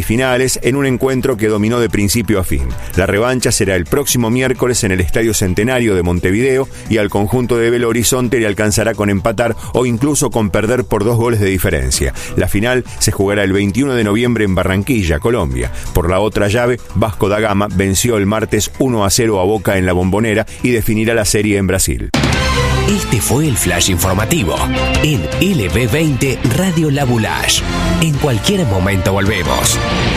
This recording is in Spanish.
semifinales en un encuentro que dominó de principio a fin. La revancha será el próximo miércoles en el Estadio Centenario de Montevideo y al conjunto de Belo Horizonte le alcanzará con empatar o incluso con perder por 2 goles de diferencia. La final se jugará el 21 de noviembre en Barranquilla, Colombia. Por la otra llave, Vasco da Gama venció el martes 1-0 a Boca en la Bombonera y definirá la serie en Brasil. Este fue el Flash Informativo en LB20 Radio La Boulage. En cualquier momento volvemos.